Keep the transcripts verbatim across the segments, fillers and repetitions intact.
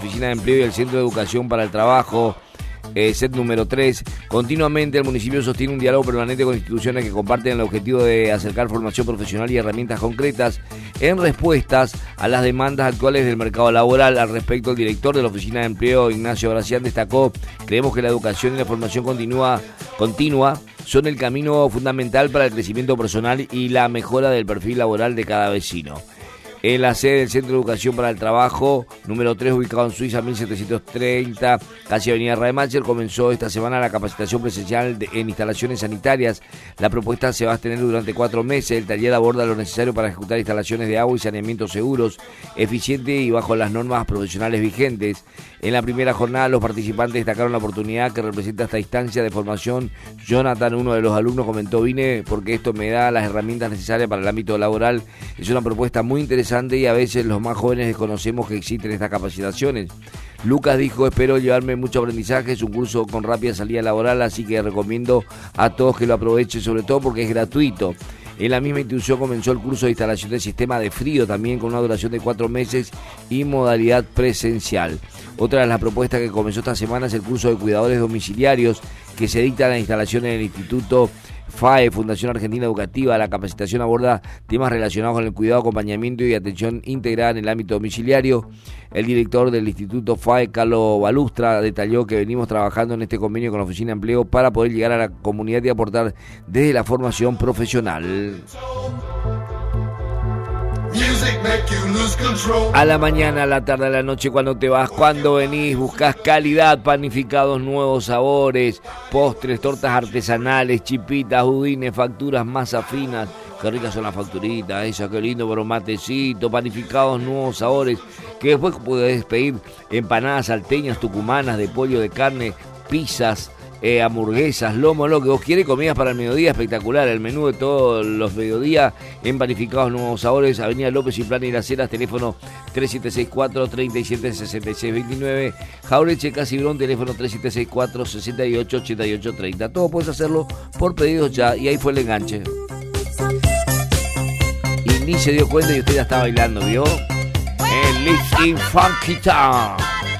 Oficina de Empleo y el Centro de Educación para el Trabajo, eh, set número tres. Continuamente el municipio sostiene un diálogo permanente con instituciones que comparten el objetivo de acercar formación profesional y herramientas concretas en respuestas a las demandas actuales del mercado laboral. Al respecto, el director de la Oficina de Empleo, Ignacio Bracián, destacó: creemos que la educación y la formación continua, continua son el camino fundamental para el crecimiento personal y la mejora del perfil laboral de cada vecino. En la sede del Centro de Educación para el Trabajo, número tres, ubicado en Suiza mil setecientos treinta, casi Avenida Rademacher, comenzó esta semana la capacitación presencial de, en instalaciones sanitarias. La propuesta se va a extender durante cuatro meses. El taller aborda lo necesario para ejecutar instalaciones de agua y saneamiento seguros, eficientes y bajo las normas profesionales vigentes. En la primera jornada, los participantes destacaron la oportunidad que representa esta instancia de formación. Jonathan, uno de los alumnos, comentó: vine porque esto me da las herramientas necesarias para el ámbito laboral. Es una propuesta muy interesante y a veces los más jóvenes desconocemos que existen estas capacitaciones. Lucas dijo: espero llevarme mucho aprendizaje, es un curso con rápida salida laboral, así que recomiendo a todos que lo aprovechen, sobre todo porque es gratuito. En la misma institución comenzó el curso de instalación del sistema de frío, también con una duración de cuatro meses y modalidad presencial. Otra de las propuestas que comenzó esta semana es el curso de cuidadores domiciliarios, que se dicta en la instalación en el Instituto F A E, Fundación Argentina Educativa. La capacitación aborda temas relacionados con el cuidado, acompañamiento y atención integrada en el ámbito domiciliario. El director del Instituto F A E, Carlos Balustra, detalló que venimos trabajando en este convenio con la Oficina de Empleo para poder llegar a la comunidad y aportar desde la formación profesional. A la mañana, a la tarde, a la noche, cuando te vas, cuando venís, buscas calidad, panificados, nuevos sabores, postres, tortas artesanales, chipitas, budines, facturas, masas finas. Qué ricas son las facturitas, esas, qué lindo, pero matecito, panificados, nuevos sabores, que después podés pedir empanadas salteñas, tucumanas, de pollo, de carne, pizzas, Eh, hamburguesas, lomo, lo que vos quieres, comidas para el mediodía, espectacular. El menú de todos los mediodías en Panificados Nuevos Sabores, Avenida López y Plan y Las Heras, teléfono tres siete seis cuatro, tres siete, seis seis dos nueve, Jaureche Casibrón, teléfono tres siete seis cuatro, seis ocho, ocho ocho tres cero. Todo puedes hacerlo por pedidos ya, y ahí fue el enganche. Y ni se dio cuenta y usted ya está bailando, ¿vio? El Lifting Funky Town.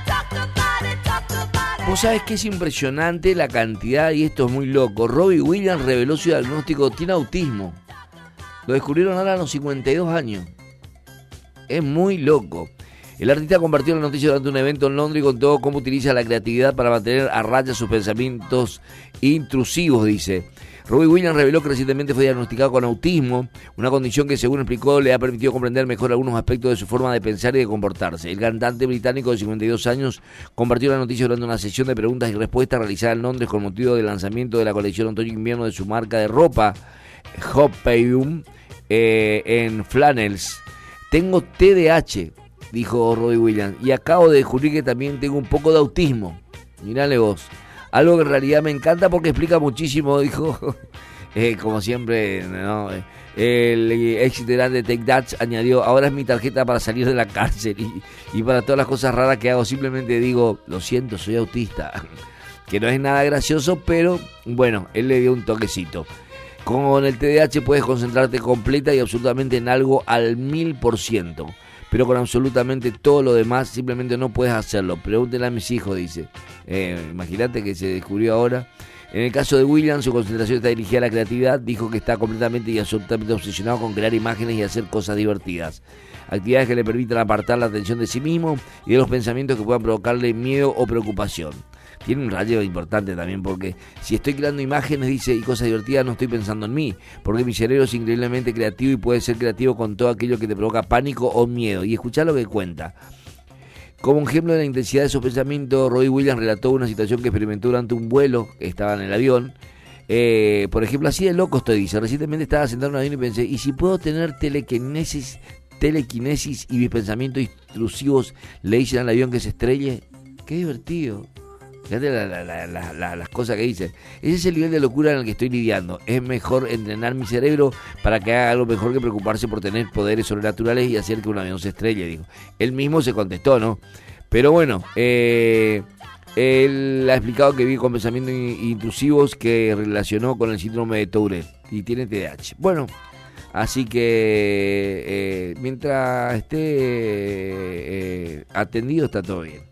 Vos sabés que es impresionante la cantidad, y esto es muy loco. Robbie Williams reveló su diagnóstico: tiene autismo. Lo descubrieron ahora a los cincuenta y dos años. Es muy loco. El artista compartió la noticia durante un evento en Londres y contó cómo utiliza la creatividad para mantener a raya sus pensamientos intrusivos, dice. Robbie Williams reveló que recientemente fue diagnosticado con autismo, una condición que, según explicó, le ha permitido comprender mejor algunos aspectos de su forma de pensar y de comportarse. El cantante británico de cincuenta y dos años compartió la noticia durante una sesión de preguntas y respuestas realizada en Londres con motivo del lanzamiento de la colección otoño-invierno de su marca de ropa, Hopeum, eh, en Flannels. Tengo T D A H, dijo Robbie Williams, y acabo de descubrir que también tengo un poco de autismo. Mirale vos. Algo que en realidad me encanta porque explica muchísimo, dijo, eh, como siempre, ¿no? El ex integrante de Take That añadió: ahora es mi tarjeta para salir de la cárcel y, y para todas las cosas raras que hago, simplemente digo, lo siento, soy autista. Que no es nada gracioso, pero bueno, él le dio un toquecito. Con el T D A H puedes concentrarte completa y absolutamente en algo al mil por ciento. Pero con absolutamente todo lo demás simplemente no puedes hacerlo. Pregúntenle a mis hijos, dice. Eh, Imagínate que se descubrió ahora. En el caso de Williams, su concentración está dirigida a la creatividad. Dijo que está completamente y absolutamente obsesionado con crear imágenes y hacer cosas divertidas. Actividades que le permitan apartar la atención de sí mismo y de los pensamientos que puedan provocarle miedo o preocupación. Tiene un rayo importante también, porque si estoy creando imágenes, dice, y cosas divertidas, no estoy pensando en mí, porque mi cerebro es increíblemente creativo y puede ser creativo con todo aquello que te provoca pánico o miedo. Y escuchá lo que cuenta. Como ejemplo de la intensidad de esos pensamientos, Robbie Williams relató una situación que experimentó durante un vuelo, que estaba en el avión. Eh, por ejemplo, así de loco estoy, dice. Recientemente estaba sentado en un avión y pensé, ¿y si puedo tener telequinesis, telequinesis y mis pensamientos intrusivos le dicen al avión que se estrelle? ¡Qué divertido! Fíjate la, la, la, la, la, las cosas que dice. Ese es el nivel de locura en el que estoy lidiando. Es mejor entrenar mi cerebro para que haga algo mejor que preocuparse por tener poderes sobrenaturales y hacer que un avión se estrelle, dijo. Él mismo se contestó, ¿no? Pero bueno, eh, él ha explicado que vive con pensamientos intrusivos que relacionó con el síndrome de Tourette y tiene T D A H. Bueno, así que eh, mientras esté eh, atendido está todo bien.